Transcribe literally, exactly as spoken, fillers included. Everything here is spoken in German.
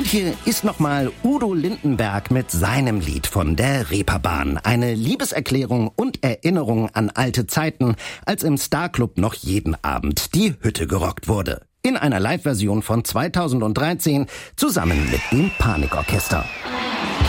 Hier ist nochmal Udo Lindenberg mit seinem Lied von der Reeperbahn. Eine Liebeserklärung und Erinnerung an alte Zeiten, als im Starclub noch jeden Abend die Hütte gerockt wurde. In einer Live-Version von zweitausenddreizehn zusammen mit dem Panikorchester.